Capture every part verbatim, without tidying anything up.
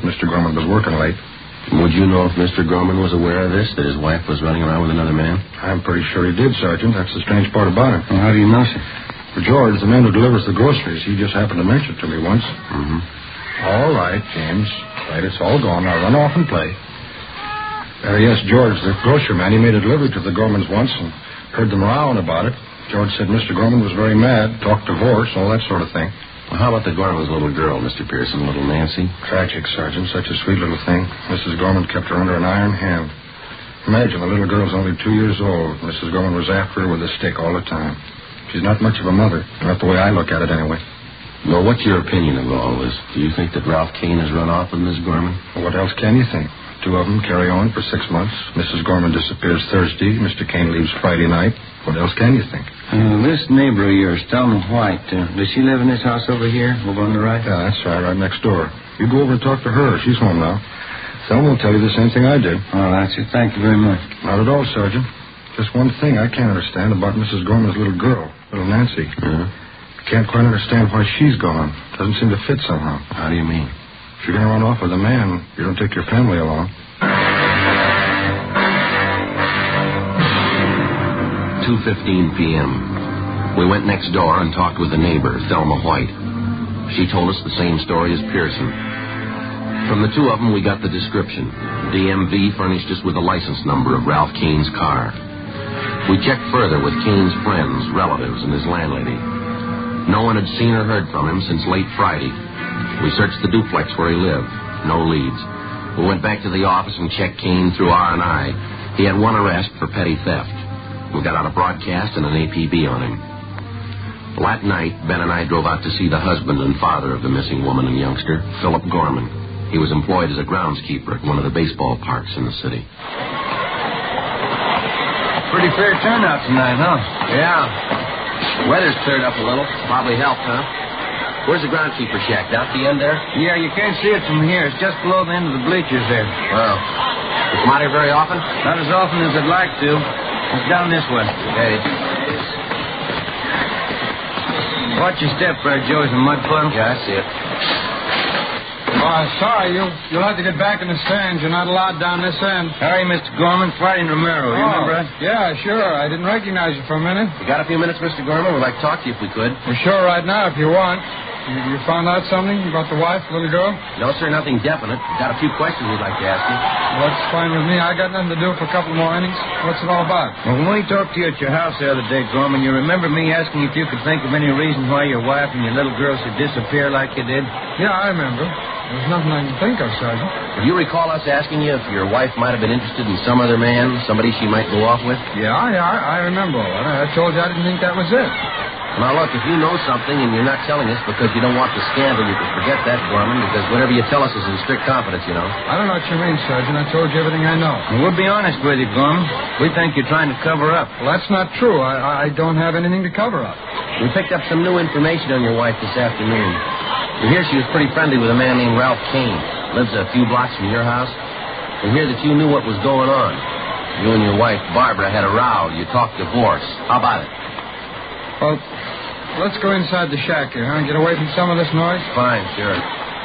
Mister Gorman was working late. Would you know if Mister Gorman was aware of this, that his wife was running around with another man? I'm pretty sure he did, Sergeant. That's the strange part about it. Well, how do you know, sir? For George, the man who delivers the groceries, he just happened to mention it to me once. Mm-hmm. All right, James. Right, it's all gone. Now run off and play. Uh, yes, George, the grocery man, he made a delivery to the Gormans once and heard them rowing about it. George said Mister Gorman was very mad, talked divorce, all that sort of thing. Well, how about the Gorman's little girl, Mister Pearson, little Nancy? Tragic, Sergeant. Such a sweet little thing. Missus Gorman kept her under an iron hand. Imagine, the little girl's only two years old. Missus Gorman was after her with a stick all the time. She's not much of a mother. Not the way I look at it, anyway. Well, what's your opinion of all this? Do you think that Ralph Kane has run off with Miss Gorman? Well, what else can you think? Two of them carry on for six months. Missus Gorman disappears Thursday. Mister Kane leaves Friday night. What else can you think? Uh, this neighbor of yours, Thelma White, uh, does she live in this house over here, over on the right? Yeah, that's right, right next door. You go over and talk to her. She's home now. Thelma will tell you the same thing I did. Oh, that's it. Thank you very much. Not at all, Sergeant. Just one thing I can't understand about Missus Gorman's little girl, little Nancy. Yeah? I can't quite understand why she's gone. Doesn't seem to fit somehow. How do you mean? If you're going to run off with a man, you don't take your family along. two fifteen p.m. We went next door and talked with the neighbor, Thelma White. She told us the same story as Pearson. From the two of them, we got the description. D M V furnished us with the license number of Ralph Kane's car. We checked further with Kane's friends, relatives, and his landlady. No one had seen or heard from him since late Friday. We searched the duplex where he lived. No leads. We went back to the office and checked Kane through R and I. He had one arrest for petty theft. We got out a broadcast and an A P B on him. That night, Ben and I drove out to see the husband and father of the missing woman and youngster, Philip Gorman. He was employed as a groundskeeper at one of the baseball parks in the city. Pretty fair turnout tonight, huh? Yeah. Weather's cleared up a little. Probably helped, huh? Where's the groundskeeper shack? Down at the end there? Yeah, you can't see it from here. It's just below the end of the bleachers there. Wow. You come out here very often? Not as often as I'd like to. It's down this way. Okay. Watch your step, Fred Joe. Is a mud puddle? Yeah, I see it. Oh, sorry. You, you'll have to get back in the stands. You're not allowed down this end. How are you, Mister Gorman? Friday Romero. You oh, remember us? Yeah, sure. I didn't recognize you for a minute. You got a few minutes, Mister Gorman? We'd like to talk to you if we could. Well, sure, right now, if you want. You, you found out something about the wife, little girl? No, sir, nothing definite. Got a few questions we'd like to ask you. Well, that's fine with me. I got nothing to do for a couple more innings. What's it all about? Well, when we talked to you at your house the other day, Gorman, you remember me asking if you could think of any reason why your wife and your little girl should disappear like you did? Yeah, I remember. There's nothing I can think of, Sergeant. Do you recall us asking you if your wife might have been interested in some other man, somebody she might go off with? Yeah, yeah, I, I remember all that. I told you I didn't think that was it. Now, look, if you know something and you're not telling us because you don't want the scandal, you can forget that, Gorman, because whatever you tell us is in strict confidence, you know. I don't know what you mean, Sergeant. I told you everything I know. Well, we'll be honest with you, Gorman. We think you're trying to cover up. Well, that's not true. I, I don't have anything to cover up. We picked up some new information on your wife this afternoon. We hear she was pretty friendly with a man named Ralph Kane. Lives a few blocks from your house. We hear that you knew what was going on. You and your wife, Barbara, had a row. You talked divorce. How about it? Well, let's go inside the shack here, huh? Get away from some of this noise. Fine, sure.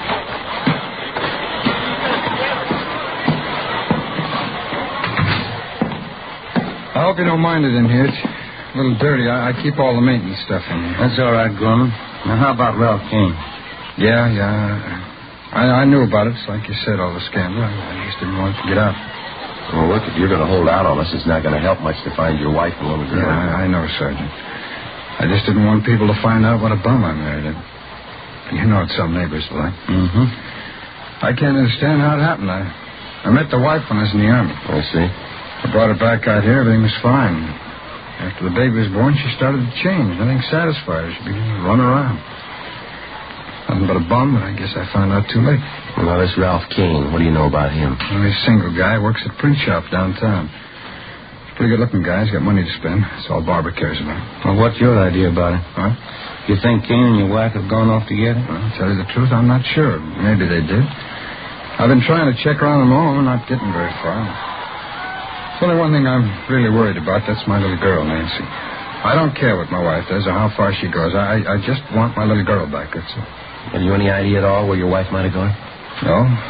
I hope you don't mind it in here. It's a little dirty. I, I keep all the maintenance stuff in here. That's all right, Gorman. Now, how about Ralph Kane? Yeah, yeah. I, I knew about it. It's like you said, all the scandal. I, I just didn't want it to get out. Well, look, if you're going to hold out on us, it's not going to help much to find your wife and little girl. Yeah, I, I know, Sergeant. I just didn't want people to find out what a bum I married him. You know what some neighbors are like. Mm-hmm. I can't understand how it happened. I, I met the wife when I was in the Army. I see. I brought her back out here. Everything was fine. After the baby was born, she started to change. Nothing satisfied her. She began to run around. Nothing but a bum, but I guess I found out too late. Well, now, this Ralph Kane, what do you know about him? Well, he's a single guy. Works at a print shop downtown. Pretty good-looking guy. He's got money to spend. That's all Barbara cares about. Well, what's your idea about it? Huh? You think Kane and your wife have gone off together? Well, to tell you the truth, I'm not sure. Maybe they did. I've been trying to check around them all, not getting very far. There's only one thing I'm really worried about. That's my little girl, Nancy. I don't care what my wife does or how far she goes. I, I just want my little girl back, that's all. Have you any idea at all where your wife might have gone? No.